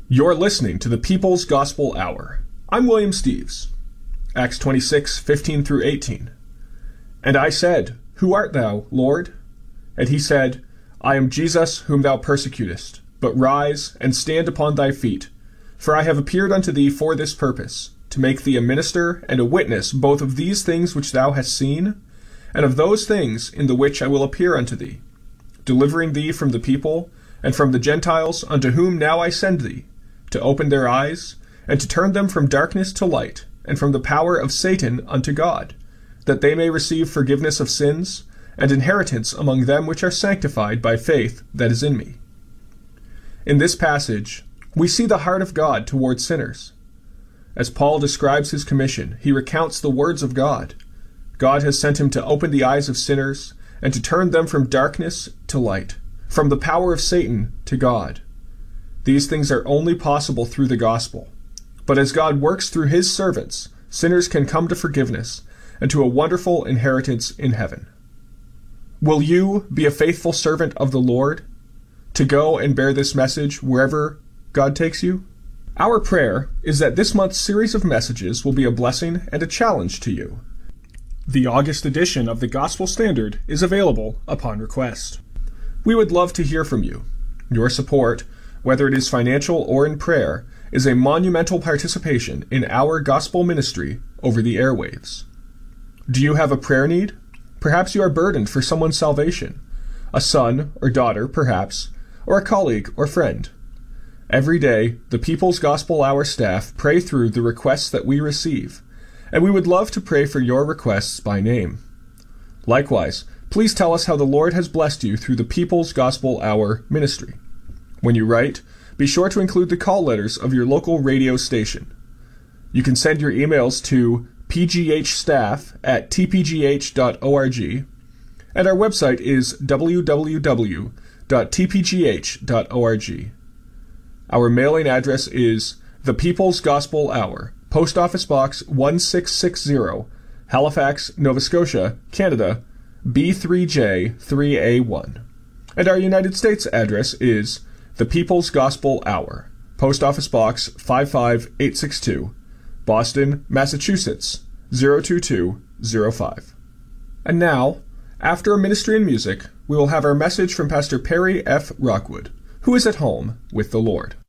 You're listening to the People's Gospel Hour. I'm William Steves. Acts 26:15 through 18. And I said, Who art thou, Lord? And he said, I am Jesus whom thou persecutest. But rise and stand upon thy feet. For I have appeared unto thee for this purpose, to make thee a minister and a witness both of these things which thou hast seen, and of those things in the which I will appear unto thee, delivering thee from the people, and from the Gentiles unto whom now I send thee, to open their eyes, and to turn them from darkness to light, and from the power of Satan unto God, that they may receive forgiveness of sins, and inheritance among them which are sanctified by faith that is in me. In this passage, we see the heart of God toward sinners. As Paul describes his commission, he recounts the words of God. God has sent him to open the eyes of sinners, and to turn them from darkness to light, from the power of Satan to God. These things are only possible through the gospel. But as God works through his servants, sinners can come to forgiveness and to a wonderful inheritance in heaven. Will you be a faithful servant of the Lord, to go and bear this message wherever God takes you? Our prayer is that this month's series of messages will be a blessing and a challenge to you. The August edition of the Gospel Standard is available upon request. We would love to hear from you. Your support, whether it is financial or in prayer, is a monumental participation in our gospel ministry over the airwaves. Do you have a prayer need? Perhaps you are burdened for someone's salvation, a son or daughter, perhaps, or a colleague or friend. Every day, the People's Gospel Hour staff pray through the requests that we receive, and we would love to pray for your requests by name. Likewise, please tell us how the Lord has blessed you through the People's Gospel Hour ministry. When you write, be sure to include the call letters of your local radio station. You can send your emails to pghstaff@tpgh.org, and our website is www.tpgh.org. Our mailing address is The People's Gospel Hour, Post Office Box 1660, Halifax, Nova Scotia, Canada, B3J3A1. And our United States address is The People's Gospel Hour, Post Office Box 55862, Boston, Massachusetts, 02205. And now, after ministry and music, we will have our message from Pastor Perry F. Rockwood, who is at home with the Lord.